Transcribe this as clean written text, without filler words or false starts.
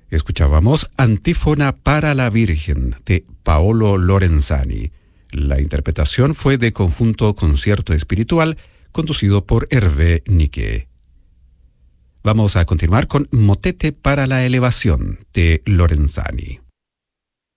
Escuchábamos Antífona para la Virgen de Paolo Lorenzani. La interpretación fue de Conjunto Concierto Espiritual, conducido por Hervé Niquet. Vamos a continuar con Motete para la Elevación de Lorenzani.